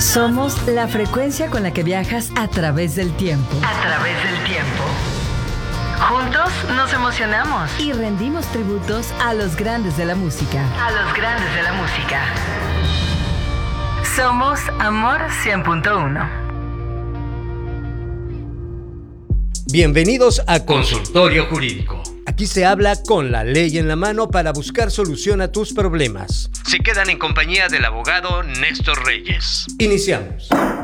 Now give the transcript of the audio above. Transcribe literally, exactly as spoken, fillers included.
Somos la frecuencia con la que viajas a través del tiempo. A través del tiempo. Juntos nos emocionamos. Y rendimos tributos a los grandes de la música. A los grandes de la música. Somos Amor cien punto uno. Bienvenidos a Consultorio Jurídico. Aquí se habla con la ley en la mano para buscar solución a tus problemas. Se quedan en compañía del abogado Néstor Reyes. Iniciamos.